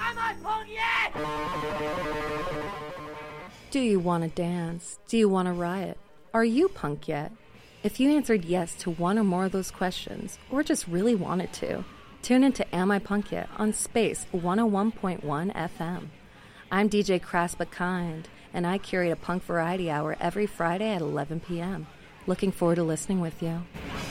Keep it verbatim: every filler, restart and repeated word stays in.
Am I punk yet? Do you want to dance? Do you want to riot? Are you punk yet? If you answered yes to one or more of those questions, or just really wanted to, tune into Am I Punk Yet on Space one oh one point one F M. I'm D J Crass But Kind, and I curate a punk variety hour every Friday at eleven p.m. Looking forward to listening with you.